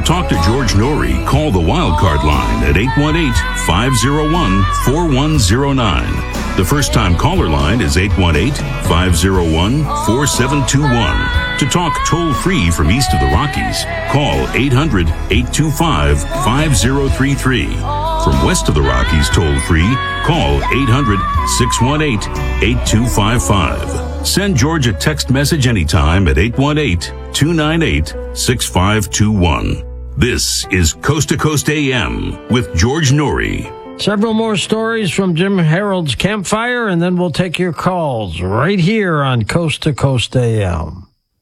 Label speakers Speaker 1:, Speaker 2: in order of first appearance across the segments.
Speaker 1: talk to George Norrie, call the Wildcard line at 818-501-4109. The first-time caller line is 818-501-4721. To talk toll-free from east of the Rockies, call 800-825-5033. From west of the Rockies toll-free, call 800-618-8255. Send George a text message anytime at 818-298-6521. This is Coast to Coast AM with George Norrie.
Speaker 2: Several more stories from Jim Harold's Campfire, and then we'll take your calls right here on Coast to Coast AM.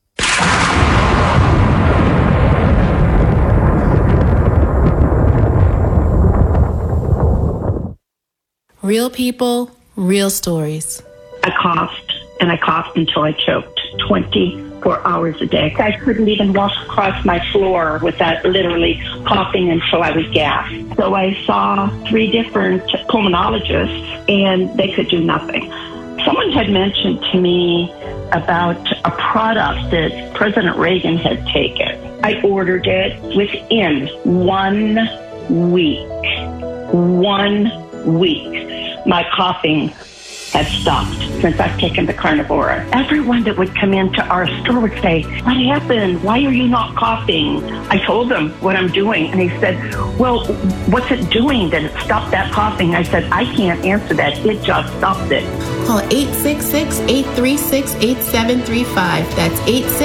Speaker 3: Real people, real stories.
Speaker 4: I coughed, and I coughed until I choked 24 hours a day. I couldn't even walk across my floor without literally coughing until I was gasped. So I saw 3 different pulmonologists, and they could do nothing. Someone had mentioned to me about a product that President Reagan had taken. I ordered it within 1 week. 1 week. My coughing has stopped since I've taken the Carnivora. Everyone that would come into our store would say, "What happened? Why are you not coughing?" I told them what I'm doing, and he said, "Well, what's it doing that it stopped that coughing?" I said, "I can't answer that. It just stopped it."
Speaker 3: Call 866-836-8735. That's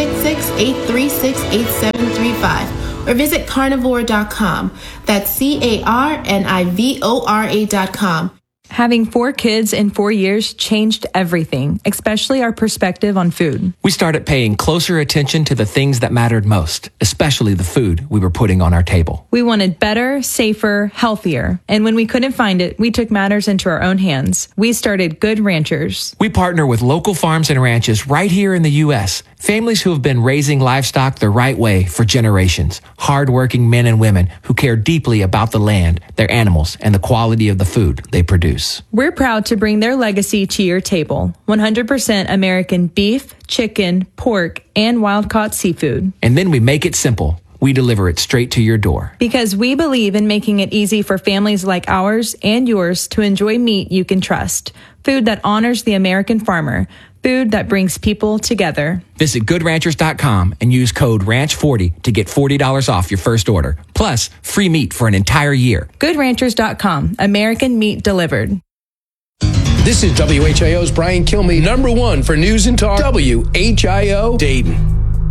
Speaker 3: 866-836-8735. Or visit carnivore.com. That's carnivora.com.
Speaker 5: Having 4 kids in 4 years changed everything, especially our perspective on food.
Speaker 6: We started paying closer attention to the things that mattered most, especially the food we were putting on our table.
Speaker 5: We wanted better, safer, healthier. And when we couldn't find it, we took matters into our own hands. We started Good Ranchers.
Speaker 6: We partner with local farms and ranches right here in the U.S., families who have been raising livestock the right way for generations. Hardworking men and women who care deeply about the land, their animals, and the quality of the food they produce.
Speaker 5: We're proud to bring their legacy to your table. 100% American beef, chicken, pork, and wild-caught seafood.
Speaker 6: And then we make it simple. We deliver it straight to your door.
Speaker 5: Because we believe in making it easy for families like ours and yours to enjoy meat you can trust. Food that honors the American farmer. Food that brings people together.
Speaker 6: Visit GoodRanchers.com and use code RANCH40 to get $40 off your first order. Plus, free meat for an entire year.
Speaker 5: GoodRanchers.com. American meat delivered.
Speaker 7: This is WHIO's Brian Kilmeade, #1 for News and Talk, WHIO Dayton.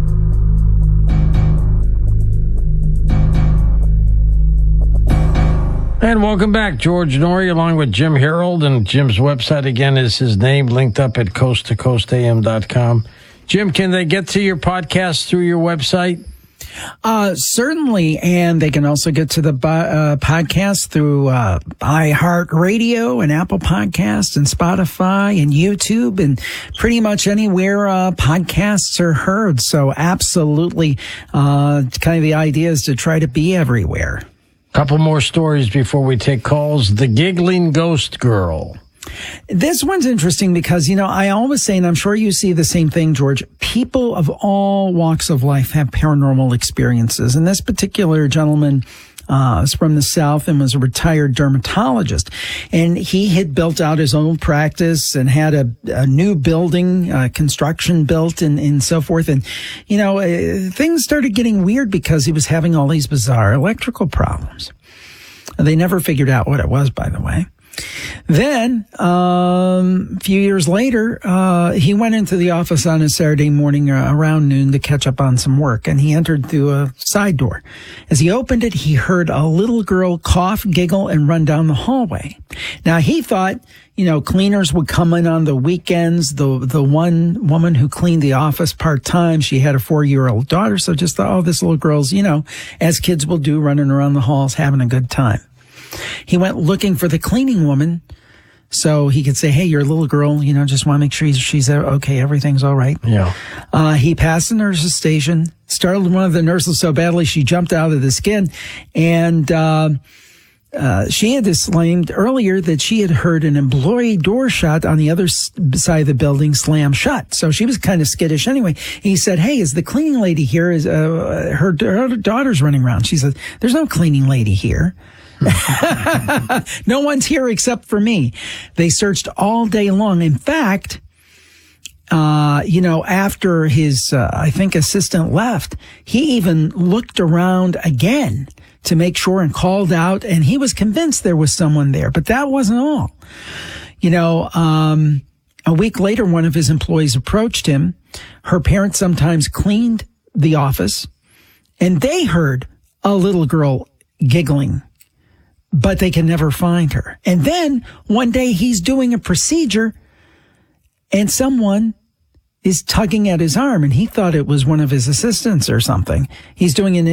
Speaker 2: And welcome back, George Norrie, along with Jim Harold. And Jim's website, again, is his name, linked up at coasttocoastam.com. Jim, can they get to your podcast through your website?
Speaker 8: Certainly, and they can also get to the podcast through iHeartRadio and Apple Podcasts and Spotify and YouTube and pretty much anywhere podcasts are heard. So absolutely, kind of the idea is to try to be everywhere.
Speaker 2: Couple more stories before we take calls. The Giggling Ghost Girl.
Speaker 8: This one's interesting because, you know, I always say, and I'm sure you see the same thing, George, people of all walks of life have paranormal experiences. And this particular gentleman is from the South and was a retired dermatologist. And he had built out his own practice and had a new building, construction built and so forth. And, you know, things started getting weird because he was having all these bizarre electrical problems. They never figured out what it was, by the way. Then, a few years later, he went into the office on a Saturday morning around noon to catch up on some work, and he entered through a side door. As he opened it, he heard a little girl cough, giggle, and run down the hallway. Now, he thought, you know, cleaners would come in on the weekends. The one woman who cleaned the office part-time, she had a 4-year-old daughter, so just thought, oh, this little girl's, you know, as kids will do, running around the halls, having a good time. He went looking for the cleaning woman so he could say, hey, your little girl, you know, just want to make sure she's okay, everything's all right.
Speaker 2: Yeah.
Speaker 8: He passed the nurse's station, startled one of the nurses so badly she jumped out of the skin, and she had disclaimed earlier that she had heard an employee door shut on the other side of the building slam shut. So she was kind of skittish anyway. He said, hey, is the cleaning lady here? Is her daughter's running around? She said, there's no cleaning lady here. No one's here except for me. They searched all day long. In fact, after his, I think, assistant left, he even looked around again to make sure and called out, and he was convinced there was someone there. But that wasn't all. A week later, one of his employees approached him. Her parents sometimes cleaned the office, and they heard a little girl giggling, but they can never find her. And then one day he's doing a procedure, and someone is tugging at his arm, and he thought it was one of his assistants or something. He's doing an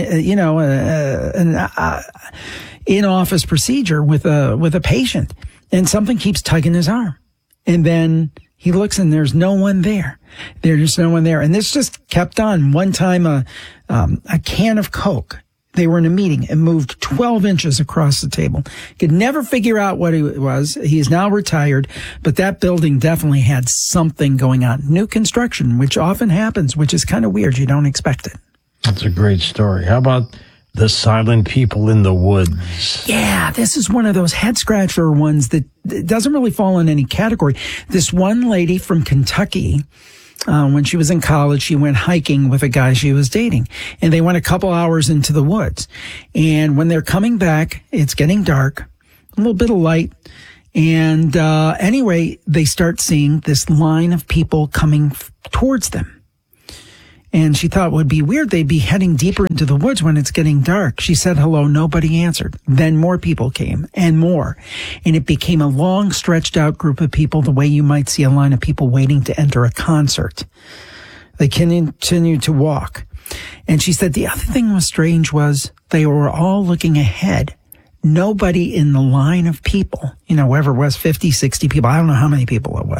Speaker 8: in-office procedure with a patient, and something keeps tugging his arm. And then he looks, and there's no one there. There's no one there. And this just kept on. One time, a can of Coke, they were in a meeting, and moved 12 inches across the table. Could never figure out what it was. He's now retired, but that building definitely had something going on. New construction, which often happens, which is kind of weird. You don't expect it.
Speaker 2: That's a great story. How about the silent people in the woods?
Speaker 8: Yeah, this is one of those head-scratcher ones that doesn't really fall in any category. This one lady from Kentucky, when she was in college, she went hiking with a guy she was dating, and they went a couple hours into the woods. And when they're coming back, it's getting dark, a little bit of light. And anyway, they start seeing this line of people coming towards them. And she thought it would be weird. They'd be heading deeper into the woods when it's getting dark. She said hello. Nobody answered. Then more people came, and more. And it became a long, stretched out group of people, the way you might see a line of people waiting to enter a concert. They continued to walk. And she said the other thing was strange was they were all looking ahead. Nobody in the line of people, whoever it was, 50, 60 people. I don't know how many people it was.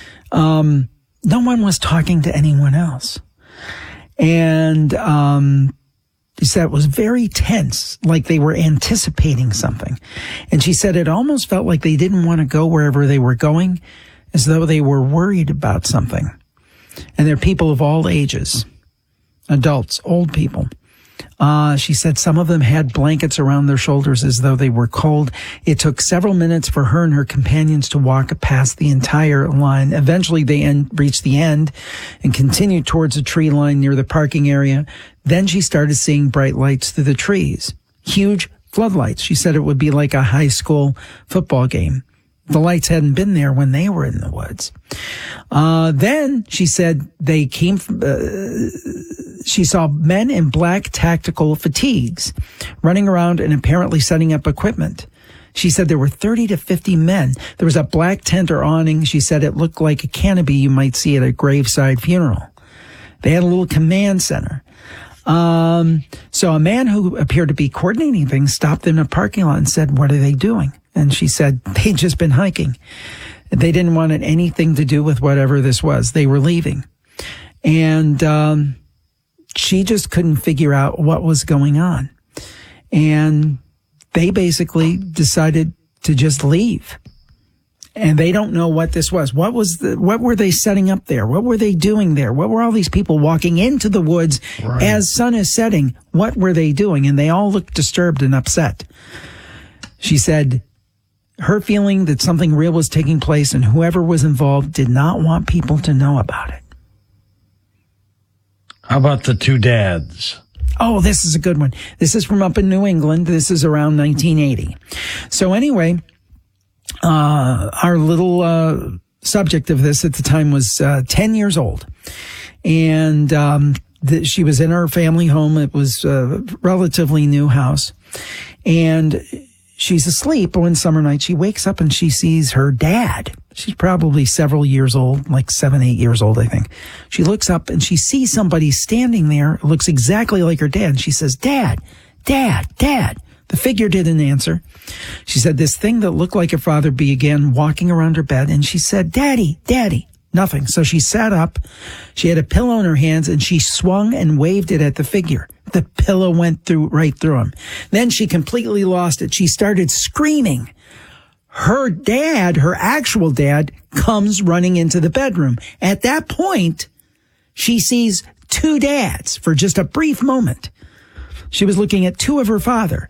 Speaker 8: No one was talking to anyone else. And she said it was very tense, like they were anticipating something. And she said it almost felt like they didn't want to go wherever they were going, as though they were worried about something. And they're people of all ages, adults, old people. She said some of them had blankets around their shoulders as though they were cold. It took several minutes for her and her companions to walk past the entire line. Eventually, they reached the end and continued towards a tree line near the parking area. Then she started seeing bright lights through the trees, huge floodlights. She said it would be like a high school football game. The lights hadn't been there when they were in the woods. Then she said they came from, she saw men in black tactical fatigues running around and apparently setting up equipment. She said there were 30 to 50 men. There was a black tent or awning. She said it looked like a canopy you might see at a graveside funeral. They had a little command center. So a man who appeared to be coordinating things stopped in a parking lot and said, "What are they doing?" And she said they'd just been hiking. They didn't want anything to do with whatever this was. They were leaving. And she just couldn't figure out what was going on. And they basically decided to just leave. And they don't know what this was. What were they setting up there? What were they doing there? What were all these people walking into the woods as sun is setting? What were they doing? And they all looked disturbed and upset. She said her feeling that something real was taking place and whoever was involved did not want people to know about it.
Speaker 2: How about the two dads?
Speaker 8: Oh, this is a good one. This is from up in New England. This is around 1980. So anyway, our little subject of this at the time was 10 years old. And she was in her family home. It was a relatively new house. And she's asleep one summer night. She wakes up and she sees her dad. She's probably several years old, like 7, 8 years old, I think. She looks up and she sees somebody standing there, looks exactly like her dad. And she says, "Dad, Dad, Dad." The figure didn't answer. She said this thing that looked like her father began walking around her bed. And she said, "Daddy, Daddy." Nothing. So she sat up. She had a pillow in her hands and she swung and waved it at the figure. The pillow went right through him. Then she completely lost it. She started screaming. Her dad, her actual dad, comes running into the bedroom. At that point, she sees two dads for just a brief moment. She was looking at two of her father.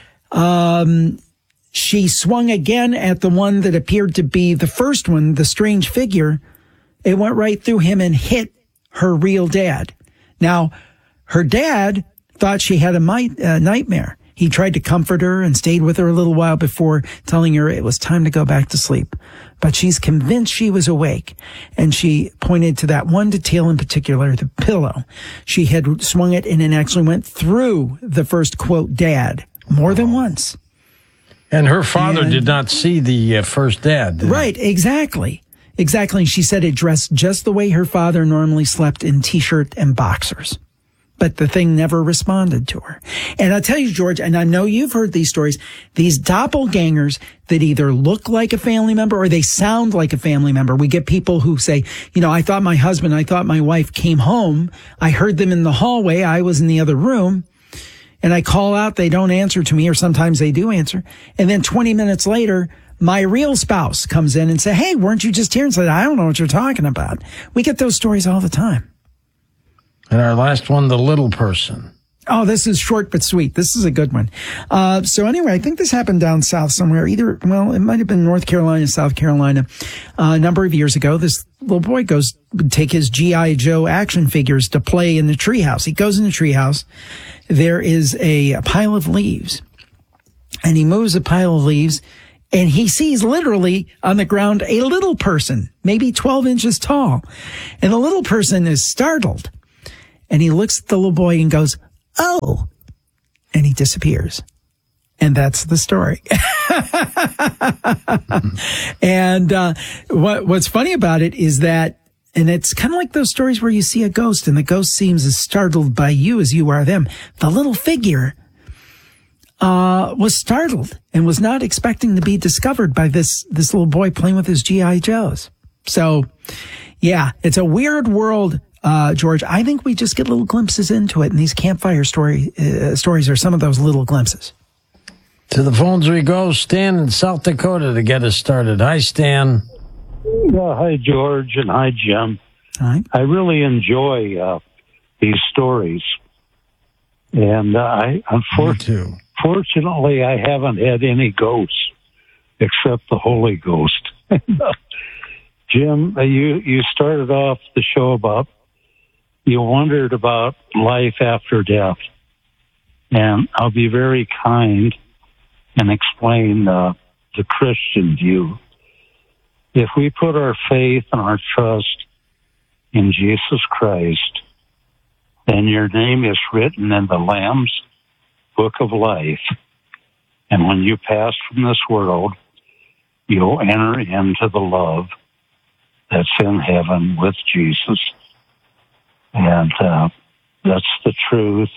Speaker 8: She swung again at the one that appeared to be the first one, the strange figure. It went right through him and hit her real dad. Now, her dad thought she had a nightmare. He tried to comfort her and stayed with her a little while before telling her it was time to go back to sleep. But she's convinced she was awake. And she pointed to that one detail in particular, the pillow. She had swung it and it actually went through the first, quote, dad more than once.
Speaker 2: And her father did not see the first dad.
Speaker 8: Right, exactly. Exactly. She said it dressed just the way her father normally slept, in T-shirt and boxers. But the thing never responded to her. And I'll tell you, George, and I know you've heard these stories, these doppelgangers that either look like a family member or they sound like a family member. We get people who say, I thought my husband, I thought my wife came home. I heard them in the hallway. I was in the other room. And I call out, they don't answer to me, or sometimes they do answer. And then 20 minutes later, my real spouse comes in and say, hey, weren't you just here? And said, I don't know what you're talking about. We get those stories all the time.
Speaker 2: And our last one, the little person.
Speaker 8: Oh, this is short but sweet. This is a good one. So anyway, I think this happened down south somewhere. It might have been North Carolina, South Carolina. A number of years ago, this little boy would take his G.I. Joe action figures to play in the treehouse. He goes in the treehouse. There is a pile of leaves. And he moves a pile of leaves, and he sees literally on the ground a little person, maybe 12 inches tall. And the little person is startled. And he looks at the little boy and goes, oh, and he disappears. And that's the story. And what's funny about it is that, and it's kind of like those stories where you see a ghost and the ghost seems as startled by you as you are them. The little figure was startled and was not expecting to be discovered by this little boy playing with his G.I. Joes. So, yeah, it's a weird world. George, I think we just get little glimpses into it, and these campfire stories are some of those little glimpses.
Speaker 2: To the phones we go. Stan in South Dakota to get us started. Hi, Stan.
Speaker 9: Hi, George, and hi, Jim.
Speaker 8: Hi.
Speaker 9: I really enjoy these stories, and fortunately, I haven't had any ghosts except the Holy Ghost. Jim, you started off the show about you wondered about life after death. And I'll be very kind and explain the Christian view. If we put our faith and our trust in Jesus Christ, then your name is written in the Lamb's Book of Life. And when you pass from this world, you'll enter into the love that's in heaven with Jesus. And that's the truth.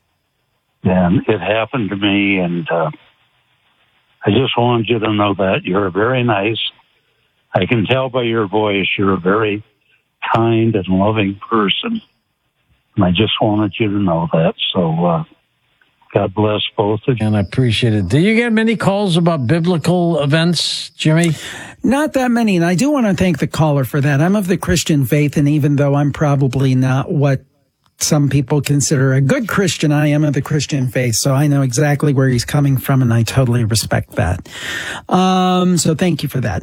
Speaker 9: And it happened to me, and I just wanted you to know that. You're very nice. I can tell by your voice you're a very kind and loving person. And I just wanted you to know that. So God bless both of you.
Speaker 2: And I appreciate it. Do you get many calls about biblical events, Jimmy?
Speaker 8: Not that many. And I do want to thank the caller for that. I'm of the Christian faith, and even though I'm probably not what some people consider a good Christian, I am of the Christian faith. So I know exactly where he's coming from, and I totally respect that. So thank you for that.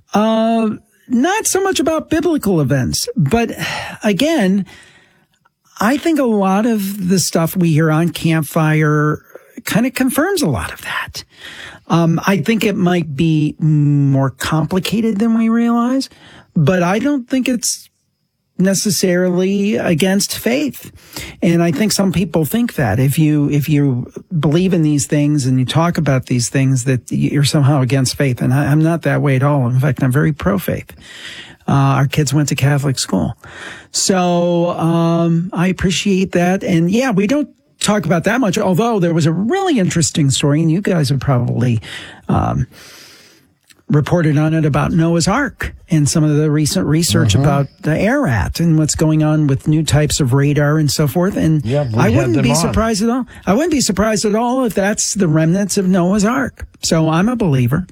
Speaker 8: Not so much about biblical events, but again, I think a lot of the stuff we hear on Campfire kind of confirms a lot of that. I think it might be more complicated than we realize, but I don't think it's necessarily against faith. And I think some people think that if you believe in these things and you talk about these things, that you're somehow against faith. And I'm not that way at all. In fact, I'm very pro-faith. Our kids went to Catholic school. So, I appreciate that. And yeah, we don't talk about that much, although there was a really interesting story, and you guys have probably, reported on it about Noah's Ark and some of the recent research about the ARAT and what's going on with new types of radar and so forth. And I wouldn't be surprised at all. I wouldn't be surprised at all if that's the remnants of Noah's Ark. So I'm a believer.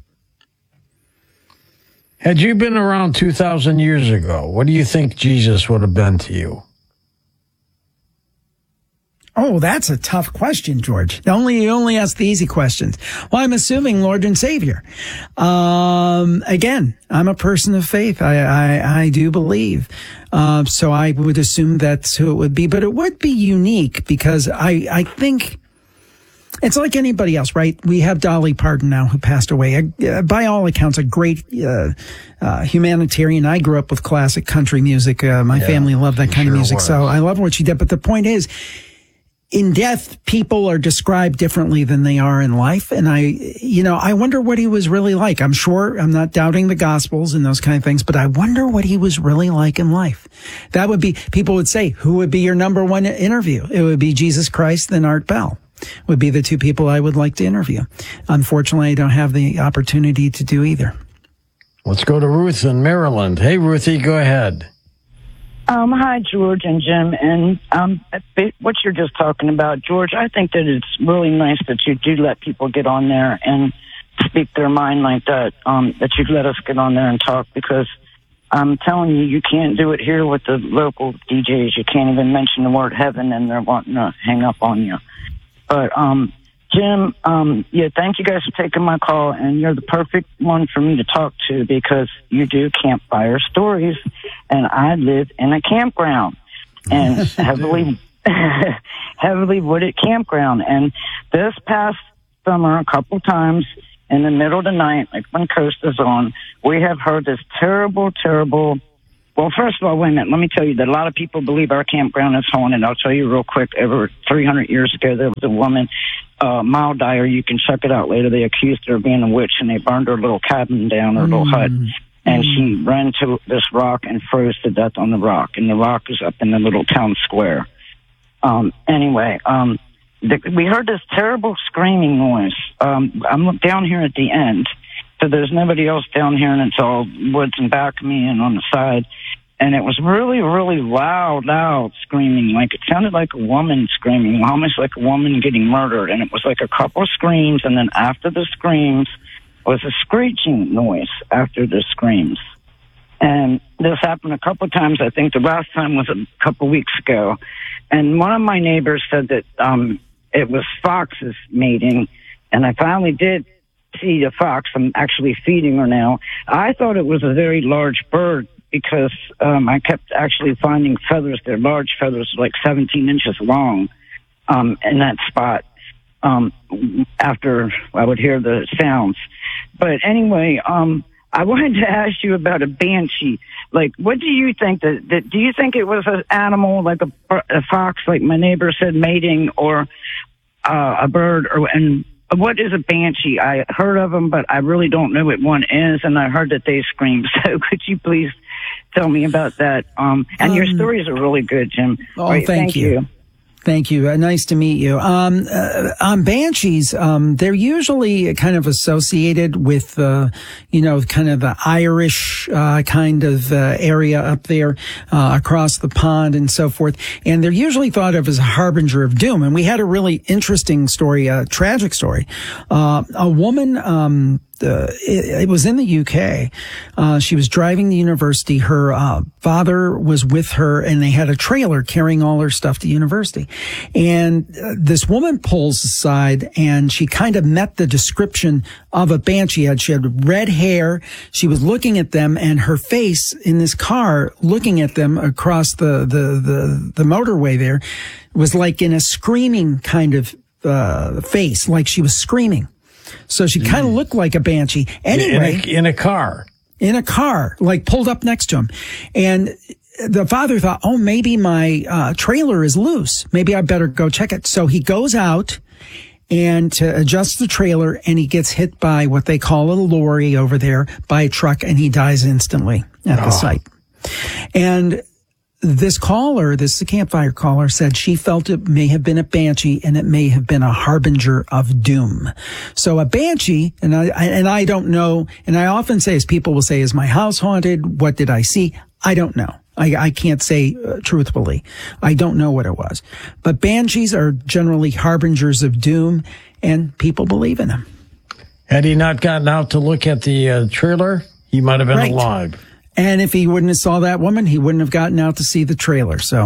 Speaker 2: Had you been around 2,000 years ago, what do you think Jesus would have been to you?
Speaker 8: Oh, that's a tough question, George. You only ask the easy questions. Well, I'm assuming Lord and Savior. Again, I'm a person of faith. I do believe. So I would assume that's who it would be, but it would be unique because I think it's like anybody else, right? We have Dolly Parton now who passed away. By all accounts, a great, humanitarian. I grew up with classic country music. My family loved that kind of music. So I love what she did. But the point is, in death, people are described differently than they are in life. And I wonder what he was really like. I'm sure I'm not doubting the Gospels and those kind of things, but I wonder what he was really like in life. That would be, people would say, who would be your number one interview? It would be Jesus Christ, then Art Bell would be the two people I would like to interview. Unfortunately, I don't have the opportunity to do either.
Speaker 2: Let's go to Ruth in Maryland. Hey, Ruthie, go ahead.
Speaker 10: Hi, George and Jim. And what you're just talking about, George, I think that it's really nice that you do let people get on there and speak their mind like that, that you let us get on there and talk, because I'm telling you, you can't do it here with the local DJs. You can't even mention the word heaven and they're wanting to hang up on you. But, Jim, thank you guys for taking my call, and you're the perfect one for me to talk to because you do campfire stories, and I live in a campground, and heavily wooded campground. And this past summer, a couple times in the middle of the night, like when Coast is on, we have heard this terrible. Well, first of all, wait a minute. Let me tell you that a lot of people believe our campground is haunted. I'll tell you real quick. Over 300 years ago, there was a woman, Mile Dyer. You can check it out later. They accused her of being a witch, and they burned her little cabin down, her little hut. And she ran to this rock and froze to death on the rock. And the rock is up in the little town square. We heard this terrible screaming noise. I'm down here at the end. So there's nobody else down here, and it's all woods in back of me and on the side. And it was really, really loud screaming. Like it sounded like a woman screaming, almost like a woman getting murdered. And it was like a couple of screams, and then after the screams was a screeching noise after the screams. And this happened a couple of times. I think the last time was a couple of weeks ago. And one of my neighbors said that it was foxes mating, and I finally did see a fox. I'm actually feeding her now. I thought it was a very large bird because I kept actually finding feathers. They're large feathers, like 17 inches long, in that spot. After I would hear the sounds. But anyway, I wanted to ask you about a banshee. Like, what do you think? Do you think it was an animal like a fox, like my neighbor said, mating, or a bird, and what is a banshee? I heard of them, but I really don't know what one is, and I heard that they scream. So could you please tell me about that? And your stories are really good, Jim.
Speaker 8: Oh, right, thank you. Thank you. Nice to meet you. On banshees, they're usually kind of associated with, kind of the Irish, kind of, area up there, across the pond and so forth. And they're usually thought of as a harbinger of doom. And we had a really interesting story, a tragic story. A woman, it was in the UK. She was driving to university. Her father was with her, and they had a trailer carrying all her stuff to university. And this woman pulls aside, and she kind of met the description of a banshee. She had red hair. She was looking at them, and her face in this car, looking at them across the motorway there, was like in a screaming kind of face, like she was screaming. So she kind of looked like a banshee. Anyway,
Speaker 2: in a car, like pulled up next to him. And the father thought, oh, maybe my trailer is loose. Maybe I better go check it. So he goes out and to adjust the trailer, and he gets hit by what they call a lorry over there, by a truck, and he dies instantly at the site. And this caller, this campfire caller, said she felt it may have been a banshee and it may have been a harbinger of doom. So a banshee, and I don't know, and I often say, as people will say, is my house haunted? What did I see? I don't know. I can't say truthfully. I don't know what it was. But banshees are generally harbingers of doom, and people believe in them.
Speaker 8: Had he not gotten out to look at the trailer, he might have been alive.
Speaker 2: And if he wouldn't have saw that woman, he wouldn't have gotten out to see the trailer. So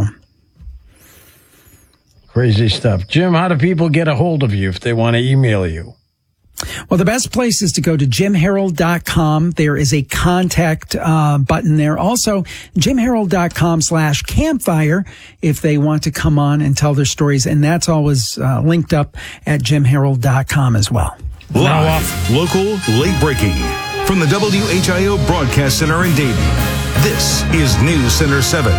Speaker 8: crazy stuff. Jim, how do people get a hold of you if they want to email you?
Speaker 2: Well, the best place is to go to jimharold.com. There is a contact button there. Also, jimharold.com/campfire if they want to come on and tell their stories. And that's always linked up at jimharold.com as well.
Speaker 1: Live, local, late breaking. From the WHIO Broadcast Center in Dayton, this is News Center 7.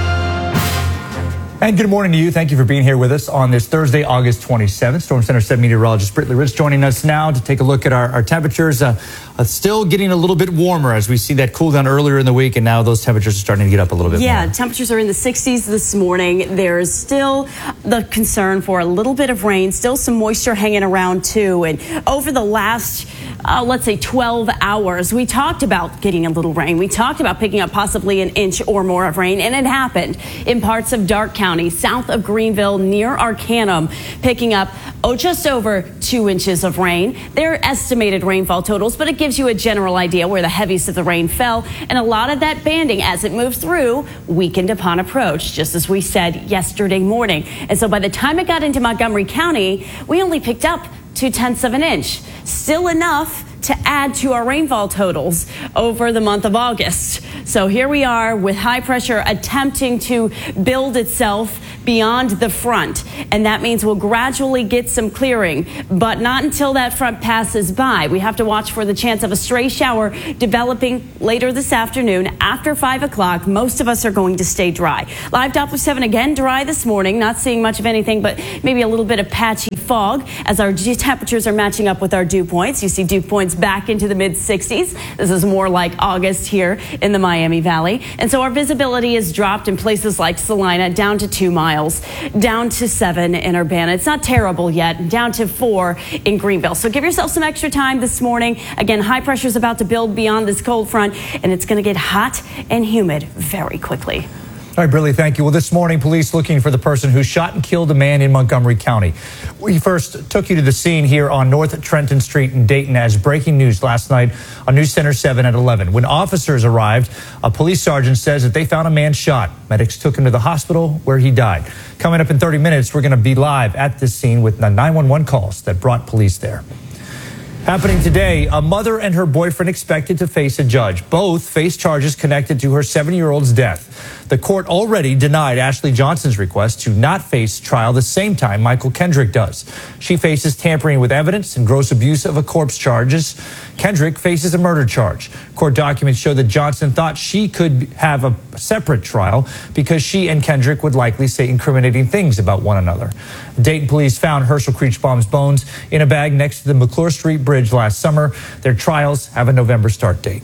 Speaker 11: And good morning to you. Thank you for being here with us on this Thursday, August 27th. Storm Center 7 meteorologist Britley Rich joining us now to take a look at our temperatures. Still getting a little bit warmer as we see that cool down earlier in the week, and now those temperatures are starting to get up a little bit more.
Speaker 12: Yeah, temperatures are in the 60s this morning. There's still the concern for a little bit of rain, still some moisture hanging around too. And over the last, let's say 12 hours, we talked about getting a little rain. We talked about picking up possibly an inch or more of rain, and it happened in parts of Darke County, south of Greenville, near Arcanum, picking up just over 2 inches of rain. They're estimated rainfall totals, but it gives you a general idea where the heaviest of the rain fell, and a lot of that banding as it moved through weakened upon approach, just as we said yesterday morning. And so by the time it got into Montgomery County, we only picked up 0.2 of an inch. Still enough to add to our rainfall totals over the month of August. So here we are with high pressure attempting to build itself beyond the front, and that means we'll gradually get some clearing, but not until that front passes by. We have to watch for the chance of a stray shower developing later this afternoon after 5 o'clock. Most of us are going to stay dry. Live Doppler 7 again dry this morning, not seeing much of anything, but maybe a little bit of patchy fog as our temperatures are matching up with our dew points. You see dew points back into the mid 60s. This is more like August here in the Miami Valley. And so our visibility is dropped in places like Salina down to 2 miles, down to 7 in Urbana. It's not terrible yet, down to 4 in Greenville. So give yourself some extra time this morning. Again, high pressure is about to build beyond this cold front, and it's going to get hot and humid very quickly.
Speaker 11: All right, Briley, thank you. Well, this morning, police looking for the person who shot and killed a man in Montgomery County. We first took you to the scene here on North Trenton Street in Dayton as breaking news last night on News Center 7 at 11. When officers arrived, a police sergeant says that they found a man shot. Medics took him to the hospital where he died. Coming up in 30 minutes, we're going to be live at this scene with the 911 calls that brought police there. Happening today, a mother and her boyfriend expected to face a judge. Both face charges connected to her 7-year-old's death. The court already denied Ashley Johnson's request to not face trial the same time Michael Kendrick does. She faces tampering with evidence and gross abuse of a corpse charges. Kendrick faces a murder charge. Court documents show that Johnson thought she could have a separate trial because she and Kendrick would likely say incriminating things about one another. Dayton police found Herschel Creechbaum's bones in a bag next to the McClure Street Bridge last summer. Their trials have a November start date.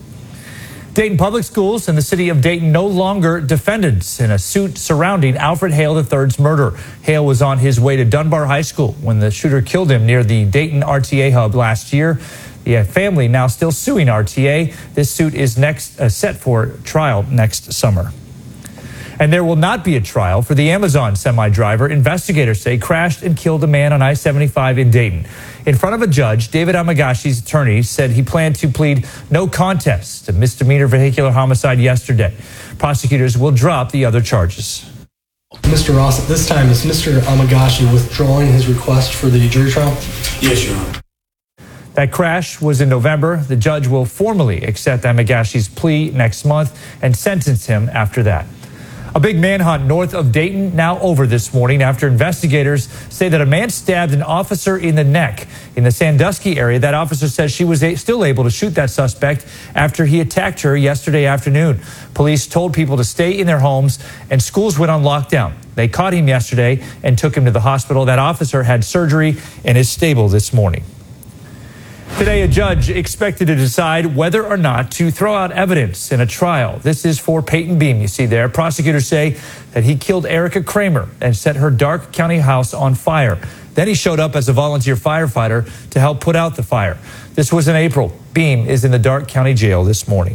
Speaker 11: Dayton Public Schools and the city of Dayton no longer defendants in a suit surrounding Alfred Hale III's murder. Hale was on his way to Dunbar High School when the shooter killed him near the Dayton RTA hub last year. The family now still suing RTA. This suit is set for trial next summer. And there will not be a trial for the Amazon semi-driver investigators say crashed and killed a man on I-75 in Dayton. In front of a judge, David Amagashi's attorney said he planned to plead no contest to misdemeanor vehicular homicide yesterday. Prosecutors will drop the other charges.
Speaker 13: Mr. Ross, at this time, is Mr. Amagashi withdrawing his request for the jury trial?
Speaker 14: Yes, Your Honor.
Speaker 11: That crash was in November. The judge will formally accept Amagashi's plea next month and sentence him after that. A big manhunt north of Dayton now over this morning after investigators say that a man stabbed an officer in the neck in the Sandusky area. That officer says she was still able to shoot that suspect after he attacked her yesterday afternoon. Police told people to stay in their homes and schools went on lockdown. They caught him yesterday and took him to the hospital. That officer had surgery and is stable this morning. Today, a judge expected to decide whether or not to throw out evidence in a trial. This is for Peyton Beam, you see there. Prosecutors say that he killed Erica Kramer and set her Darke County house on fire. Then he showed up as a volunteer firefighter to help put out the fire. This was in April. Beam is in the Darke County Jail this morning.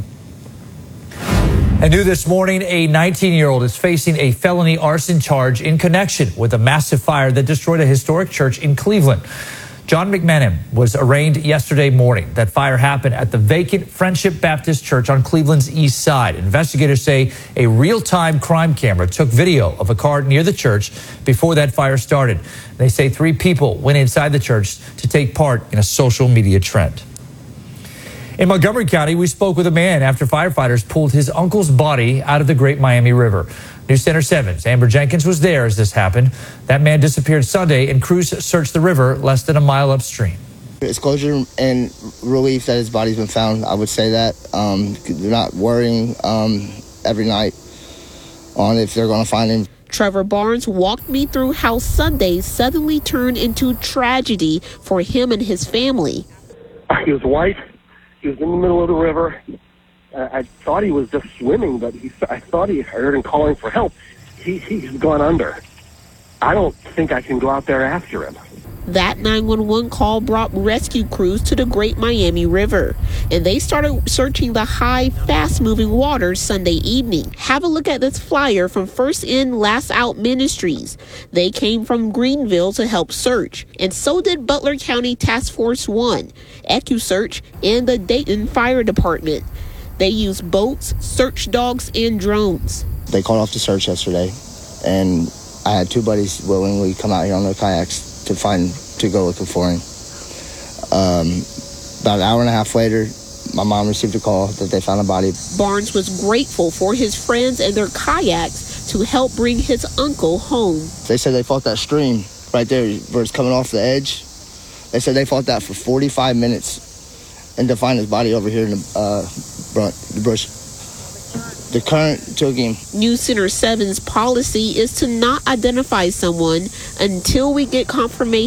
Speaker 11: And new this morning, a 19-year-old is facing a felony arson charge in connection with a massive fire that destroyed a historic church in Cleveland. John McMahon was arraigned yesterday morning. That fire happened at the vacant Friendship Baptist Church on Cleveland's east side. Investigators say a real-time crime camera took video of a car near the church before that fire started. They say 3 people went inside the church to take part in a social media trend. In Montgomery County, we spoke with a man after firefighters pulled his uncle's body out of the Great Miami River. News Center 7's Amber Jenkins was there as this happened. That man disappeared Sunday, and crews searched the river less than a mile upstream.
Speaker 14: It's closure and relief that his body's been found. I would say that. They're not worrying every night on if they're going to find him.
Speaker 15: Trevor Barnes walked me through how Sunday suddenly turned into tragedy for him and his family.
Speaker 16: He was white. He was in the middle of the river. I thought he was just swimming, but I thought he heard him calling for help. He's gone under. I don't think I can go out there after him.
Speaker 15: That 911 call brought rescue crews to the Great Miami River, and they started searching the high, fast-moving waters Sunday evening. Have a look at this flyer from First In, Last Out Ministries. They came from Greenville to help search, and so did Butler County Task Force 1, EcuSearch, and the Dayton Fire Department. They used boats, search dogs, and drones.
Speaker 14: They called off the search yesterday, and I had 2 buddies willingly come out here on their kayaks to go looking for him. About an hour and a half later, my mom received a call that they found a body.
Speaker 15: Barnes was grateful for his friends and their kayaks to help bring his uncle home.
Speaker 14: They said they fought that stream right there where it's coming off the edge. They said they fought that for 45 minutes and to find his body over here in the bush. The current took him.
Speaker 15: News Center 7's policy is to not identify someone until we get confirmation